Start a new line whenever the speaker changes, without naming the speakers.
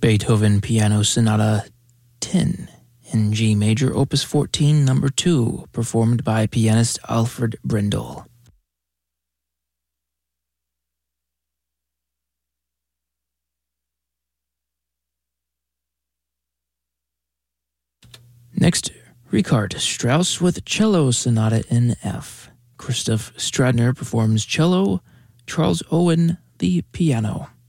Beethoven Piano Sonata 10 in G major, Opus 14, number 2, performed by pianist Alfred Brendel. Next, Richard Strauss with Cello Sonata in F. Christoph Stradner performs cello, Charles Owen the piano.